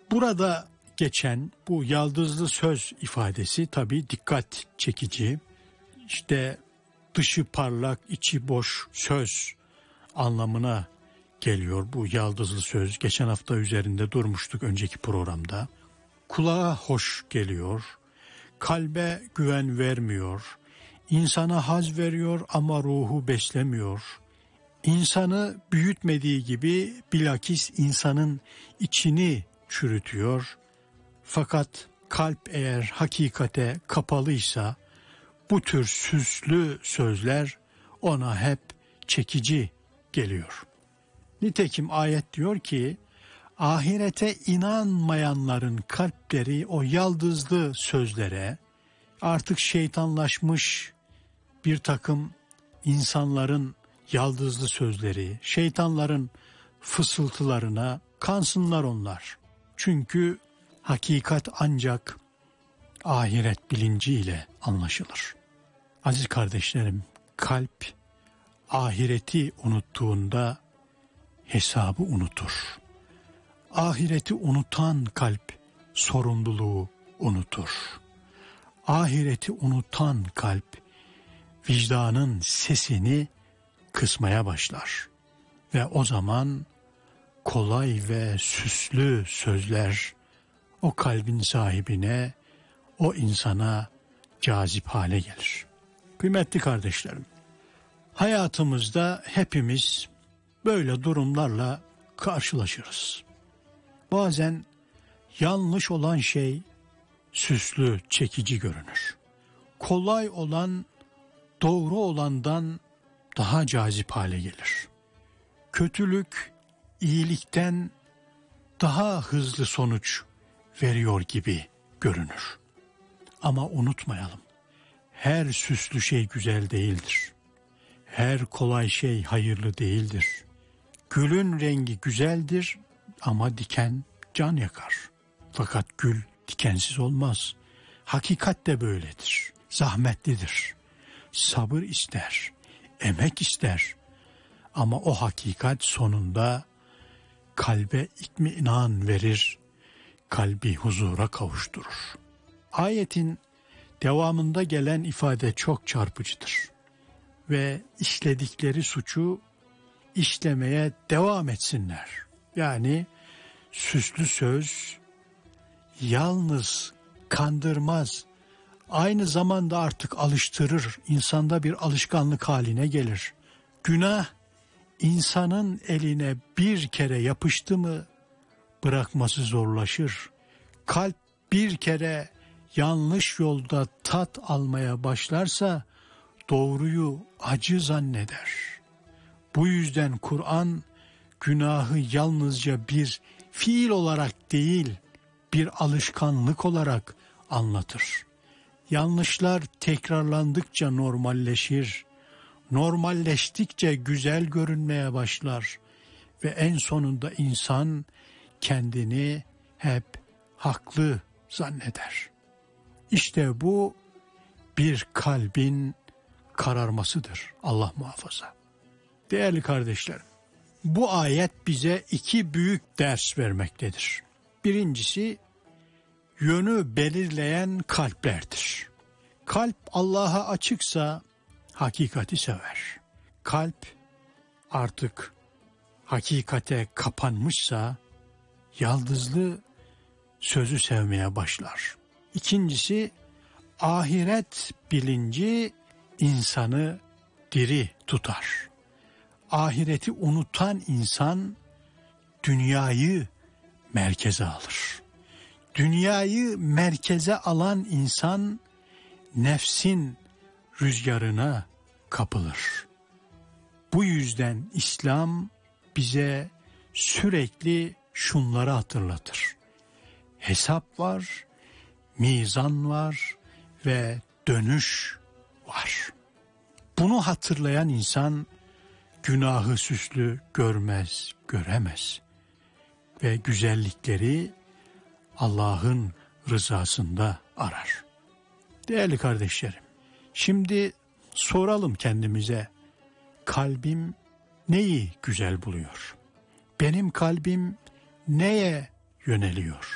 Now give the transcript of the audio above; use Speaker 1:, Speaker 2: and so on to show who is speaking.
Speaker 1: Burada geçen bu yaldızlı söz ifadesi tabii dikkat çekici. İşte dışı parlak, içi boş söz anlamına geliyor bu yaldızlı söz. Geçen hafta üzerinde durmuştuk önceki programda. Kulağa hoş geliyor, kalbe güven vermiyor, insana haz veriyor ama ruhu beslemiyor. İnsanı büyütmediği gibi bilakis insanın içini çürütüyor. Fakat kalp eğer hakikate kapalıysa bu tür süslü sözler ona hep çekici geliyor. Nitekim ayet diyor ki ahirete inanmayanların kalpleri o yaldızlı sözlere, artık şeytanlaşmış bir takım insanların yaldızlı sözleri, şeytanların fısıltılarına kansınlar onlar. Çünkü hakikat ancak ahiret bilinciyle anlaşılır. Aziz kardeşlerim, kalp ahireti unuttuğunda hesabı unutur. Ahireti unutan kalp sorumluluğu unutur. Ahireti unutan kalp vicdanın sesini kısmaya başlar. Ve o zaman kolay ve süslü sözler o kalbin sahibine, o insana cazip hale gelir. Kıymetli kardeşlerim, hayatımızda hepimiz böyle durumlarla karşılaşırız. Bazen yanlış olan şey süslü, çekici görünür. Kolay olan doğru olandan daha cazip hale gelir. Kötülük iyilikten daha hızlı sonuç veriyor gibi görünür. Ama unutmayalım, her süslü şey güzel değildir. Her kolay şey hayırlı değildir. Gülün rengi güzeldir ama diken can yakar. Fakat gül dikensiz olmaz. Hakikat de böyledir. Zahmetlidir. Sabır ister, emek ister. Ama o hakikat sonunda kalbe itminan verir, kalbi huzura kavuşturur. Ayetin devamında gelen ifade çok çarpıcıdır. Ve işledikleri suçu işlemeye devam etsinler. Yani süslü söz yalnız kandırmaz, aynı zamanda artık alıştırır, insanda bir alışkanlık haline gelir. Günah insanın eline bir kere yapıştı mı bırakması zorlaşır. Kalp bir kere yanlış yolda tat almaya başlarsa doğruyu acı zanneder. Bu yüzden Kur'an günahı yalnızca bir fiil olarak değil, bir alışkanlık olarak anlatır. Yanlışlar tekrarlandıkça normalleşir. Normalleştikçe güzel görünmeye başlar ve en sonunda insan kendini hep haklı zanneder. İşte bu bir kalbin kararmasıdır. Allah muhafaza. Değerli kardeşlerim, bu ayet bize iki büyük ders vermektedir. Birincisi, yönü belirleyen kalplerdir. Kalp Allah'a açıksa hakikati sever. Kalp artık hakikate kapanmışsa yaldızlı sözü sevmeye başlar. İkincisi, ahiret bilinci insanı diri tutar. Ahireti unutan insan dünyayı merkeze alır. Dünyayı merkeze alan insan nefsin rüzgarına kapılır. Bu yüzden İslam bize sürekli şunları hatırlatır. Hesap var, mizan var ve dönüş var. Bunu hatırlayan insan günahı süslü görmez, göremez ve güzellikleri Allah'ın rızasında arar. Değerli kardeşlerim, şimdi soralım kendimize, kalbim neyi güzel buluyor? Benim kalbim neye yöneliyor?